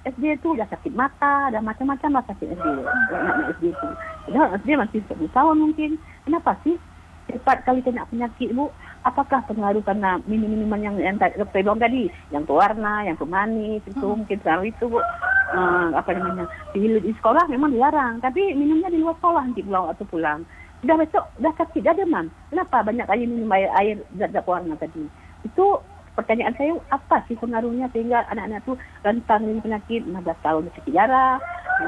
SD itu udah sakit mata, dan macam-macam lah sakit SD, anak SD itu. Padahal SD masih 10 tahun mungkin. Kenapa sih cepat kali kena penyakit, Bu? Apakah pengaruh karena minuman yang dokter bilang tadi, yang pewarna, yang pemanis, itu mungkin pengaruh itu, Bu. Di sekolah memang dilarang, tapi minumnya di luar sekolah nanti pulang atau pulang. Udah besok, udah sakit, dah demam. Kenapa banyak kali minum air zat-zat pewarna tadi? Itu pertanyaan saya, apa sih pengaruhnya sehingga anak-anak itu rentan dengan penyakit 16 tahun sakit darah,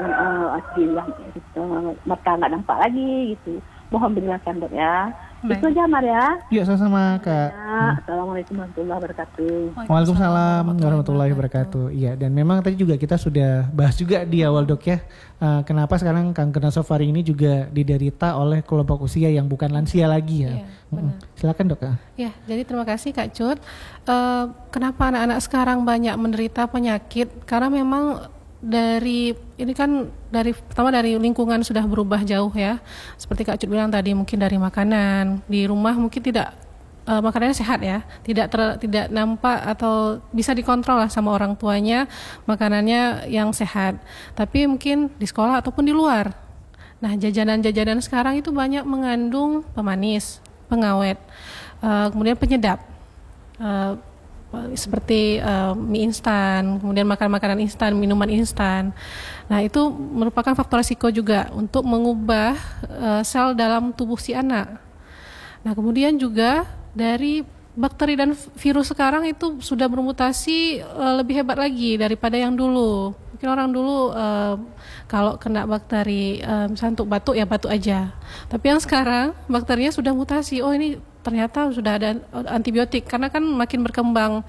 mata nggak nampak lagi gitu. Mohon penjelasan, Dok, ya. Baik. Itu aja, Mar, ya. Yuk, sama-sama, Kak. Assalamualaikum warahmatullahi wabarakatuh. Waalaikumsalam warahmatullahi wabarakatuh. Iya, dan memang tadi juga kita sudah bahas juga di awal, Dok, ya. Kenapa sekarang kanker nasofaring ini juga diderita oleh kelompok usia yang bukan lansia lagi, ya. Iya, Silakan, Dok. Ya, jadi terima kasih Kak Cut. Kenapa anak-anak sekarang banyak menderita penyakit? Karena memang pertama dari lingkungan sudah berubah jauh, ya. Seperti Kak Cut bilang tadi, mungkin dari makanan di rumah mungkin tidak makanannya sehat, ya, tidak nampak atau bisa dikontrol lah sama orang tuanya makanannya yang sehat. Tapi mungkin di sekolah ataupun di luar. Nah, jajanan-jajanan sekarang itu banyak mengandung pemanis, pengawet, kemudian penyedap. Seperti mie instan, kemudian makan makanan instan, minuman instan. Nah, itu merupakan faktor risiko juga untuk mengubah sel dalam tubuh si anak. Nah, kemudian juga dari bakteri dan virus sekarang itu sudah bermutasi lebih hebat lagi daripada yang dulu. Mungkin orang dulu kalau kena bakteri misalnya untuk batuk, ya batuk aja. Tapi yang sekarang bakterinya sudah mutasi. Oh, ini ternyata sudah ada antibiotik, karena kan makin berkembang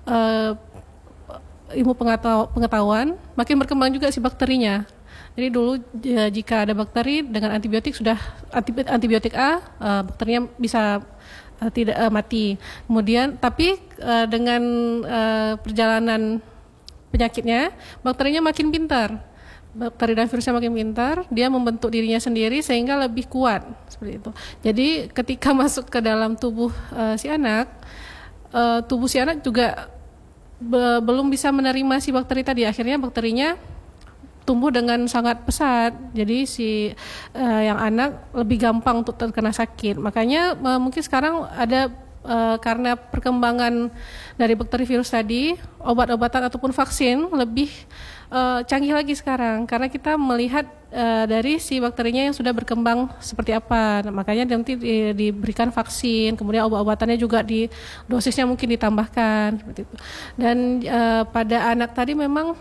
ilmu pengetahuan, makin berkembang juga si bakterinya. Jadi dulu jika ada bakteri dengan antibiotik sudah antibiotik A, bakterinya bisa tidak mati. Kemudian tapi dengan perjalanan penyakitnya, bakterinya makin pintar. Bakteri dan virusnya makin pintar, dia membentuk dirinya sendiri sehingga lebih kuat, seperti itu. Jadi ketika masuk ke dalam tubuh si anak, tubuh si anak juga belum bisa menerima si bakteri tadi. Akhirnya bakterinya tumbuh dengan sangat pesat. Jadi si yang anak lebih gampang untuk terkena sakit. Makanya mungkin sekarang ada karena perkembangan dari bakteri virus tadi, obat-obatan ataupun vaksin lebih canggih lagi sekarang, karena kita melihat dari si bakterinya yang sudah berkembang seperti apa. Nah, makanya nanti diberikan vaksin, kemudian obat-obatannya juga dosisnya mungkin ditambahkan seperti itu. Dan pada anak tadi memang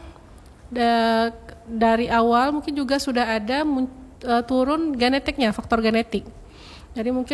dari awal mungkin juga sudah ada turun genetiknya, faktor genetik. Jadi mungkin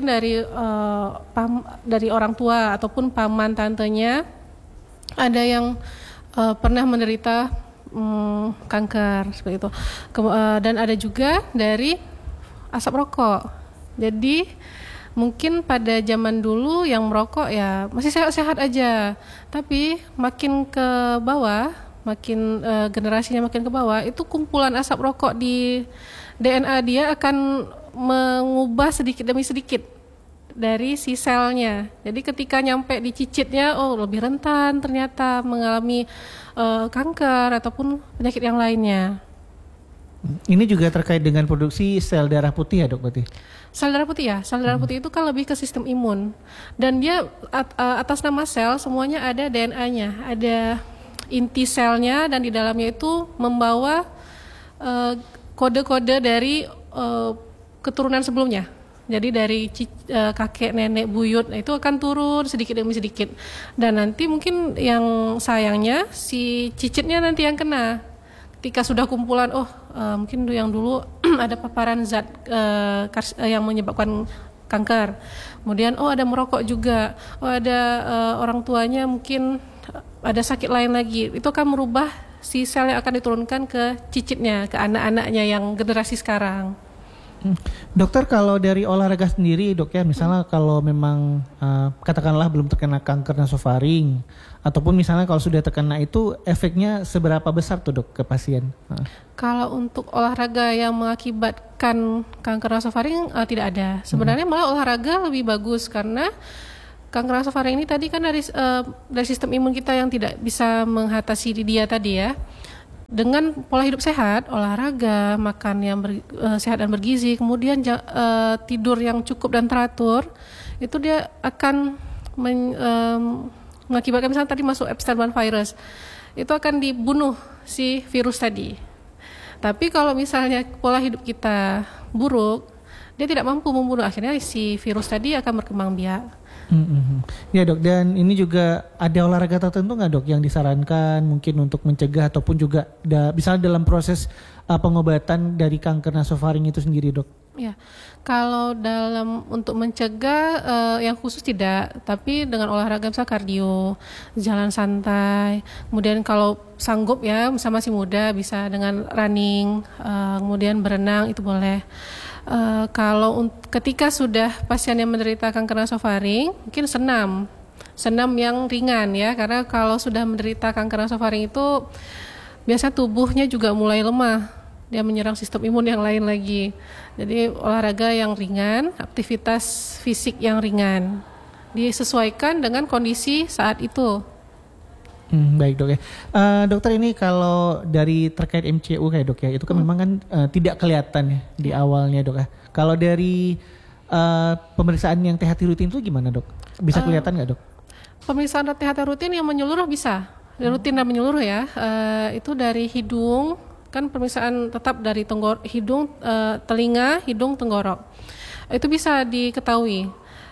dari orang tua ataupun paman tantenya ada yang pernah menderita kanker seperti itu. Dan ada juga dari asap rokok. Jadi mungkin pada zaman dulu yang merokok ya masih sehat-sehat aja, tapi makin ke bawah, generasinya makin ke bawah, itu kumpulan asap rokok di DNA dia akan mengubah sedikit demi sedikit dari si selnya. Jadi ketika nyampe di cicitnya, oh lebih rentan ternyata mengalami kanker ataupun penyakit yang lainnya. Ini juga terkait dengan produksi sel darah putih, ya, Dok, berarti? Sel darah putih, ya. Sel darah putih itu kan lebih ke sistem imun. Dan dia atas nama sel semuanya ada DNA-nya, ada inti selnya, dan di dalamnya itu membawa kode-kode dari keturunan sebelumnya. Jadi dari kakek, nenek, buyut itu akan turun sedikit demi sedikit. Dan nanti mungkin yang sayangnya si cicitnya nanti yang kena. Ketika sudah kumpulan, mungkin yang dulu ada paparan zat yang menyebabkan kanker. Kemudian ada merokok juga. Ada orang tuanya mungkin ada sakit lain lagi. Itu akan merubah si sel yang akan diturunkan ke cicitnya, ke anak-anaknya yang generasi sekarang. Dokter, kalau dari olahraga sendiri, Dok, ya, misalnya kalau memang katakanlah belum terkena kanker nasofaring, ataupun misalnya kalau sudah terkena, itu efeknya seberapa besar tuh, Dok, ke pasien? Kalau untuk olahraga yang mengakibatkan kanker nasofaring tidak ada. Sebenarnya malah olahraga lebih bagus, karena kanker nasofaring ini tadi kan dari sistem imun kita yang tidak bisa mengatasi dia tadi, ya. dengan pola hidup sehat, olahraga, makan yang sehat dan bergizi, kemudian tidur yang cukup dan teratur, itu dia akan mengakibatkan, misalnya tadi masuk Epstein-Barr virus, itu akan dibunuh si virus tadi. Tapi kalau misalnya pola hidup kita buruk, dia tidak mampu membunuh, akhirnya si virus tadi akan berkembang biak. Ya dok, dan ini juga ada olahraga tertentu nggak dok yang disarankan mungkin untuk mencegah ataupun juga misalnya dalam proses pengobatan dari kanker nasofaring itu sendiri dok? Ya, kalau untuk mencegah yang khusus tidak, tapi dengan olahraga misalnya kardio, jalan santai, kemudian kalau sanggup ya, masih muda bisa dengan running, kemudian berenang itu boleh. Kalau ketika sudah pasien yang menderita kanker nasofaring, mungkin senam yang ringan ya, karena kalau sudah menderita kanker nasofaring itu biasa tubuhnya juga mulai lemah. Dia menyerang sistem imun yang lain lagi. Jadi olahraga yang ringan, aktivitas fisik yang ringan, disesuaikan dengan kondisi saat itu. Baik dok ya. Dokter, ini kalau dari terkait MCU kayak dok ya, itu kan memang kan tidak kelihatan ya di awalnya dok ya. Kalau dari pemeriksaan yang THT rutin itu gimana dok? Bisa kelihatan nggak dok? Pemeriksaan THT rutin yang menyeluruh bisa, rutin dan menyeluruh ya. Itu dari hidung, kan pemeriksaan tetap dari hidung, telinga, hidung, tenggorok. Itu bisa diketahui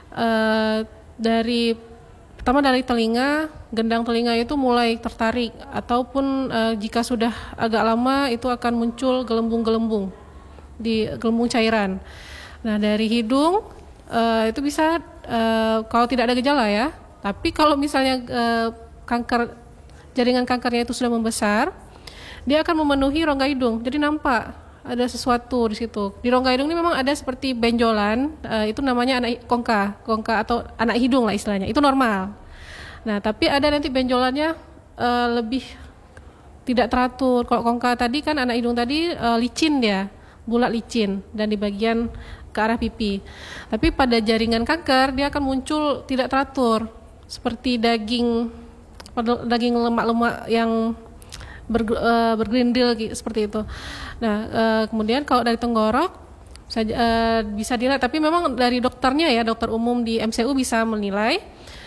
pertama dari telinga, gendang telinga itu mulai tertarik, ataupun jika sudah agak lama itu akan muncul gelembung-gelembung di gelembung cairan. Nah dari hidung itu bisa kalau tidak ada gejala ya, tapi kalau misalnya jaringan kankernya itu sudah membesar, dia akan memenuhi rongga hidung, jadi nampak ada sesuatu di situ. Di rongga hidung ini memang ada seperti benjolan, itu namanya kongka atau anak hidung lah istilahnya, itu normal. Nah tapi ada nanti benjolannya lebih tidak teratur. Kalau kongka tadi kan anak hidung tadi licin dia, bulat licin dan di bagian ke arah pipi. Tapi pada jaringan kanker dia akan muncul tidak teratur, seperti daging lemak-lemak yang bergerindil seperti itu. Nah kemudian kalau dari tenggorok bisa dilihat, tapi memang dari dokternya ya, dokter umum di MCU bisa menilai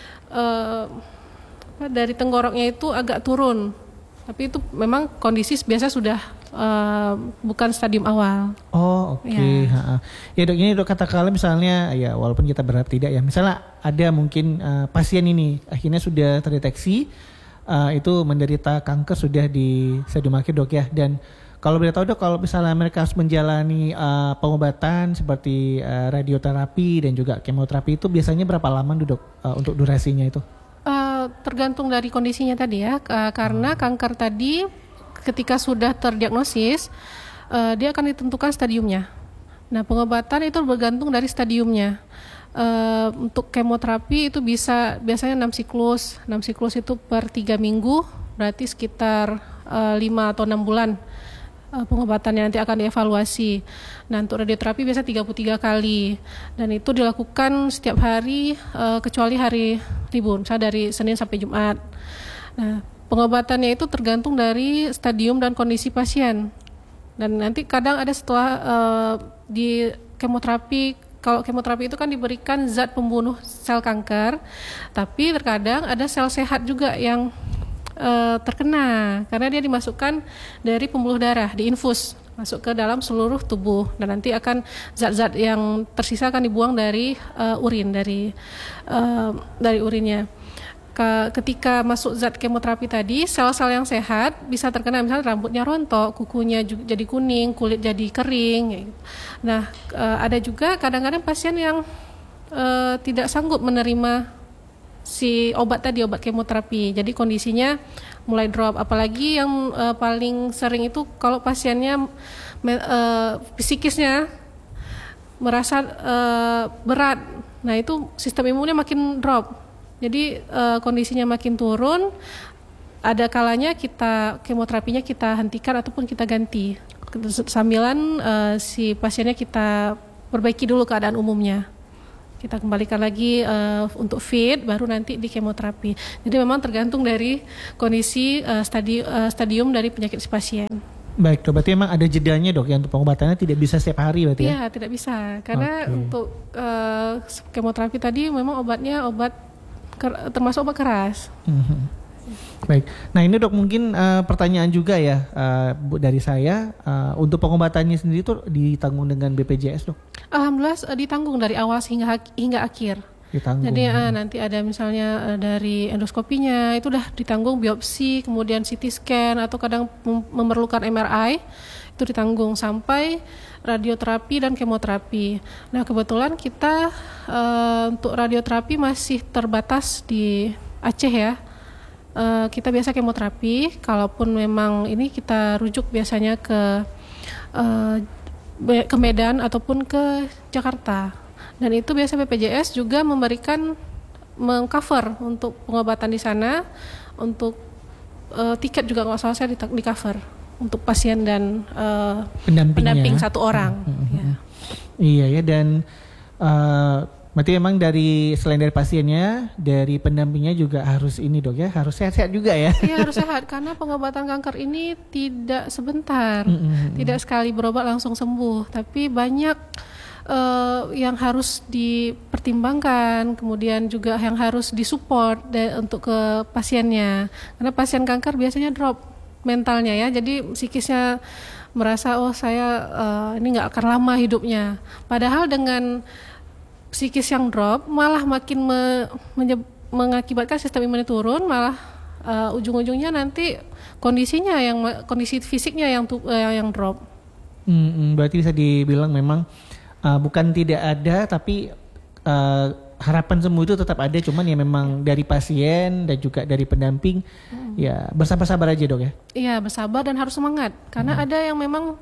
dari tenggoroknya itu agak turun, tapi itu memang kondisi biasa sudah bukan stadium awal. Oh oke. Ya dok, ini dok katakanlah misalnya ya, walaupun kita berharap tidak ya, misalnya ada mungkin pasien ini akhirnya sudah terdeteksi itu menderita kanker sudah di stadium akhir dok ya, dan kalau boleh tahu dok, kalau misalnya mereka harus menjalani pengobatan seperti radioterapi dan juga kemoterapi, itu biasanya berapa lama dok untuk durasinya itu? Tergantung dari kondisinya tadi ya, karena kanker tadi ketika sudah terdiagnosis dia akan ditentukan stadiumnya. Nah pengobatan itu bergantung dari stadiumnya. Untuk kemoterapi itu biasanya 6 siklus itu per 3 minggu, berarti sekitar 5 atau 6 bulan pengobatannya, nanti akan dievaluasi. Nah untuk radioterapi biasa 33 kali, dan itu dilakukan setiap hari kecuali hari libur, misalnya dari Senin sampai Jumat. Nah pengobatannya itu tergantung dari stadium dan kondisi pasien, dan nanti kadang ada setelah di kemoterapi. Kalau kemoterapi itu kan diberikan zat pembunuh sel kanker, tapi terkadang ada sel sehat juga yang terkena, karena dia dimasukkan dari pembuluh darah, diinfus masuk ke dalam seluruh tubuh, dan nanti akan zat-zat yang tersisa akan dibuang dari urin, dari urinnya. Ketika masuk zat kemoterapi tadi, sel-sel yang sehat bisa terkena, misalnya rambutnya rontok, kukunya juga jadi kuning, kulit jadi kering. Gitu. Nah, ada juga kadang-kadang pasien yang tidak sanggup menerima si obat kemoterapi, jadi kondisinya mulai drop. Apalagi yang paling sering itu kalau pasiennya psikisnya merasa berat, nah itu sistem imunnya makin drop. Jadi kondisinya makin turun, ada kalanya kemoterapinya kita hentikan ataupun kita ganti, sambilan si pasiennya kita perbaiki dulu keadaan umumnya. Kita kembalikan lagi untuk fit, baru nanti di kemoterapi. Jadi memang tergantung dari kondisi stadium dari penyakit si pasien. Baik dok, berarti memang ada jedanya dok ya untuk pengobatannya, tidak bisa setiap hari berarti ya? Iya, tidak bisa. Karena untuk kemoterapi tadi memang obatnya termasuk obat keras. Baik, nah ini dok mungkin pertanyaan juga ya dari saya, untuk pengobatannya sendiri itu ditanggung dengan BPJS dok? Alhamdulillah ditanggung dari awal hingga akhir. Ditanggung. Jadi nanti ada misalnya dari endoskopinya itu udah ditanggung, biopsi, kemudian CT scan atau kadang memerlukan MRI itu ditanggung sampai radioterapi dan kemoterapi. Nah kebetulan kita untuk radioterapi masih terbatas di Aceh ya. Kita biasa kemoterapi, kalaupun memang ini kita rujuk biasanya ke Medan ataupun ke Jakarta. Dan itu biasa BPJS juga mengcover untuk pengobatan di sana, untuk tiket juga nggak salah saya di cover untuk pasien dan pendamping satu orang. Iya ya, dan berarti memang selain dari pasiennya, dari pendampingnya juga harus ini dok ya, harus sehat-sehat juga ya. Iya harus sehat, karena pengobatan kanker ini tidak sebentar, tidak sekali berobat langsung sembuh, tapi banyak yang harus dipertimbangkan, kemudian juga yang harus disupport untuk ke pasiennya, karena pasien kanker biasanya drop mentalnya ya, jadi psikisnya merasa saya ini nggak akan lama hidupnya, padahal dengan psikis yang drop malah makin mengakibatkan sistem imunnya turun, malah ujung-ujungnya nanti kondisi fisiknya yang drop. Berarti bisa dibilang memang bukan tidak ada, tapi harapan sembuh itu tetap ada, cuman ya memang dari pasien dan juga dari pendamping ya bersabar-sabar aja dok ya. Iya bersabar dan harus semangat, karena ada yang memang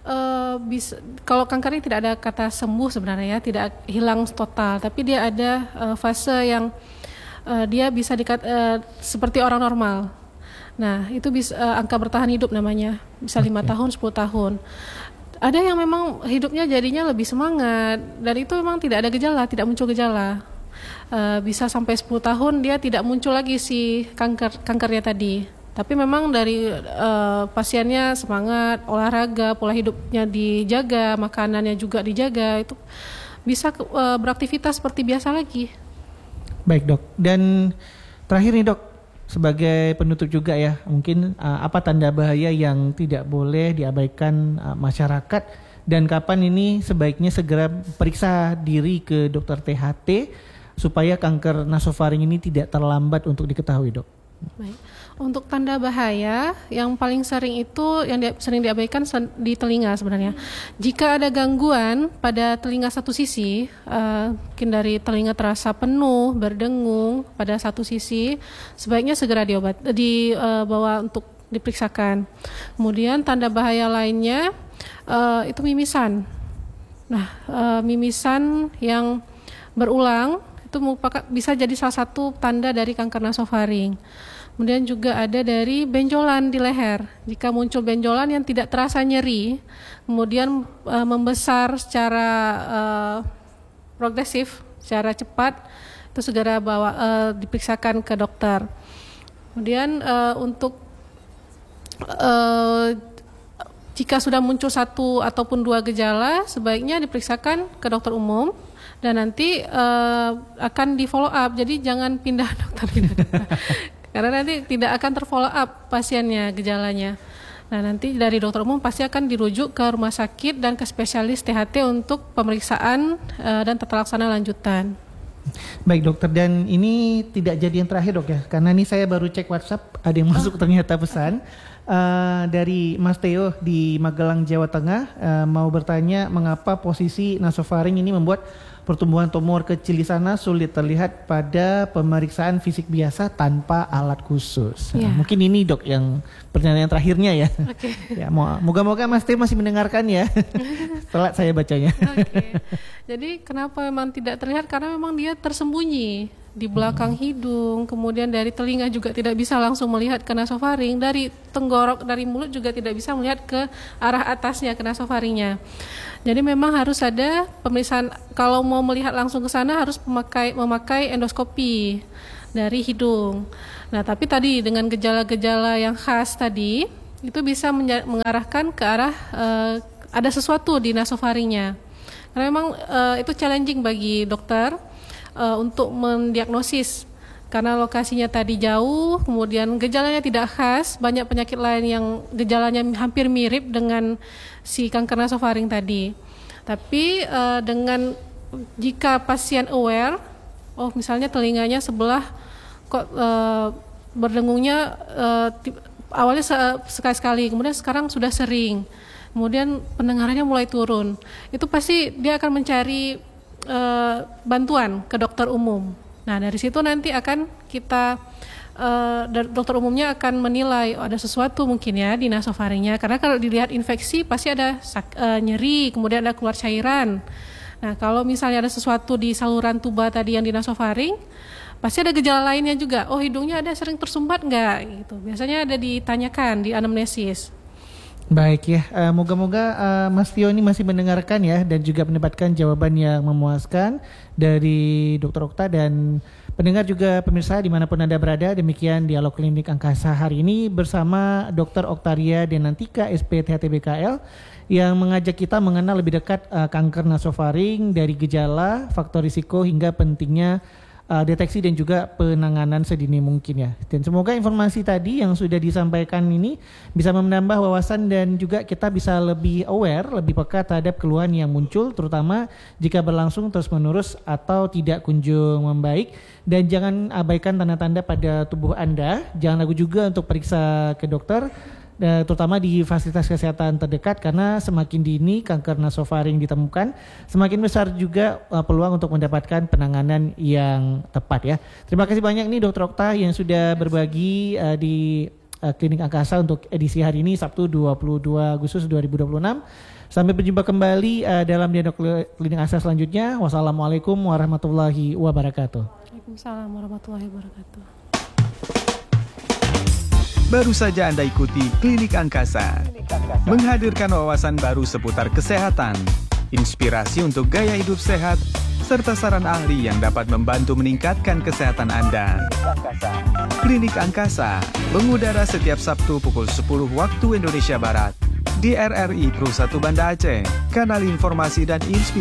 kalau kanker ini tidak ada kata sembuh sebenarnya ya, tidak hilang total, tapi dia ada fase yang dia bisa seperti orang normal. Nah itu bisa angka bertahan hidup namanya, bisa 5 tahun 10 tahun. Ada yang memang hidupnya jadinya lebih semangat dan itu memang tidak ada gejala, tidak muncul gejala. Bisa sampai 10 tahun dia tidak muncul lagi si kankernya tadi. Tapi memang dari pasiennya semangat, olahraga, pola hidupnya dijaga, makanannya juga dijaga, itu bisa beraktivitas seperti biasa lagi. Baik dok, dan terakhir nih dok, sebagai penutup juga ya, mungkin apa tanda bahaya yang tidak boleh diabaikan masyarakat, dan kapan ini sebaiknya segera periksa diri ke dokter THT supaya kanker nasofaring ini tidak terlambat untuk diketahui dok? Baik. Untuk tanda bahaya yang paling sering itu yang sering diabaikan di telinga sebenarnya. Jika ada gangguan pada telinga satu sisi, mungkin dari telinga terasa penuh, berdengung pada satu sisi, sebaiknya segera dibawa untuk diperiksakan. Kemudian tanda bahaya lainnya itu mimisan. Nah, mimisan yang berulang itu bisa jadi salah satu tanda dari kanker nasofaring. Kemudian juga ada dari benjolan di leher. Jika muncul benjolan yang tidak terasa nyeri, kemudian membesar secara progresif, secara cepat, itu segera diperiksakan ke dokter. Kemudian untuk jika sudah muncul 1 ataupun 2 gejala, sebaiknya diperiksakan ke dokter umum. Dan nanti akan di follow up, jadi jangan pindah dokter. Karena nanti tidak akan terfollow up pasiennya gejalanya. Nah nanti dari dokter umum pasti akan dirujuk ke rumah sakit dan ke spesialis THT untuk pemeriksaan dan tata laksana lanjutan. Baik dokter, dan ini tidak jadi yang terakhir dok ya, karena ini saya baru cek WhatsApp, ada yang masuk ternyata pesan dari Mas Theo di Magelang, Jawa Tengah, mau bertanya mengapa posisi nasofaring ini membuat pertumbuhan tumor kecil di sana sulit terlihat pada pemeriksaan fisik biasa tanpa alat khusus. Yeah. Mungkin ini dok yang pertanyaan terakhirnya ya. Okay. Ya, moga-moga Mas Theo masih mendengarkan ya. Telat saya bacanya. Okay. Jadi kenapa memang tidak terlihat? Karena memang dia tersembunyi di belakang hidung, kemudian dari telinga juga tidak bisa langsung melihat ke nasofaring, dari tenggorok, dari mulut juga tidak bisa melihat ke arah atasnya, ke nasofaringnya. Jadi memang harus ada pemeriksaan, kalau mau melihat langsung ke sana harus memakai endoskopi dari hidung. Nah, tapi tadi dengan gejala-gejala yang khas tadi, itu bisa mengarahkan ke arah ada sesuatu di nasofaringnya. Karena memang itu challenging bagi dokter untuk mendiagnosis. Karena lokasinya tadi jauh, kemudian gejalanya tidak khas, banyak penyakit lain yang gejalanya hampir mirip dengan si kanker nasofaring tadi. Tapi dengan jika pasien aware, misalnya telinganya sebelah kok berdengungnya awalnya sekali-sekali, kemudian sekarang sudah sering, kemudian pendengarannya mulai turun, itu pasti dia akan mencari bantuan ke dokter umum. Nah, dari situ nanti akan kita dokter umumnya akan menilai ada sesuatu mungkin ya di nasofaringnya, karena kalau dilihat infeksi pasti ada nyeri, kemudian ada keluar cairan. Nah, kalau misalnya ada sesuatu di saluran tuba tadi yang di nasofaring, pasti ada gejala lainnya juga. Hidungnya ada sering tersumbat nggak? Gitu. Biasanya ada ditanyakan di anamnesis. Baik ya, moga-moga Mas Tio ini masih mendengarkan ya dan juga mendapatkan jawaban yang memuaskan dari Dr. Okta dan pendengar juga pemirsa dimanapun Anda berada. Demikian Dialog Klinik Angkasa hari ini bersama Dr. Oktaria Denantika SPTHTBKL yang mengajak kita mengenal lebih dekat kanker nasofaring dari gejala, faktor risiko hingga pentingnya deteksi dan juga penanganan sedini mungkin ya. Dan semoga informasi tadi yang sudah disampaikan ini bisa menambah wawasan dan juga kita bisa lebih aware, lebih peka terhadap keluhan yang muncul, terutama jika berlangsung terus-menerus atau tidak kunjung membaik. Dan jangan abaikan tanda-tanda pada tubuh Anda. Jangan ragu juga untuk periksa ke dokter, terutama di fasilitas kesehatan terdekat, karena semakin dini kanker nasofaring ditemukan, semakin besar juga peluang untuk mendapatkan penanganan yang tepat ya. Terima kasih banyak nih Dr. Okta yang sudah berbagi di Klinik Angkasa untuk edisi hari ini Sabtu 22 Agustus 2026. Sampai berjumpa kembali dalam Dialog Klinik Angkasa selanjutnya. Wassalamualaikum warahmatullahi wabarakatuh. Waalaikumsalam warahmatullahi wabarakatuh. Baru saja Anda ikuti Klinik Angkasa, menghadirkan wawasan baru seputar kesehatan, inspirasi untuk gaya hidup sehat, serta saran ahli yang dapat membantu meningkatkan kesehatan Anda. Klinik Angkasa mengudara setiap Sabtu pukul 10 waktu Indonesia Barat di RRI Pro 1 Banda Aceh, kanal informasi dan inspirasi